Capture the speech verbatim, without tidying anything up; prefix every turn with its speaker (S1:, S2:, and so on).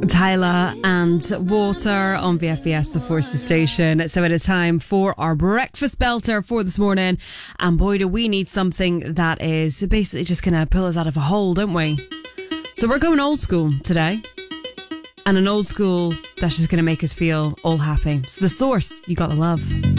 S1: Tyler and Water on V F B S, the Forces station. So it is time for our breakfast belter for this morning. And boy, do we need something that is basically just going to pull us out of a hole, don't we? So we're going old school today. And an old school that's just going to make us feel all happy. So The Source, You Gotta Love.